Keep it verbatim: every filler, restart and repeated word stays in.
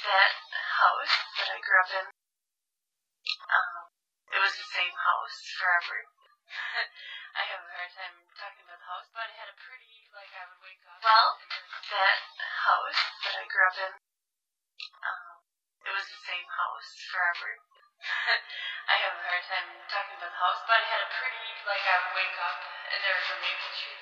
that house that I grew up in, um, it was the same house forever. I have a hard time talking about the house, but it had a pretty, like, I would wake up. Well, that house that I grew up in, um, it was the same house forever. I have a hard time talking about the house, but it had a pretty, like, I would wake up and there was a maple tree.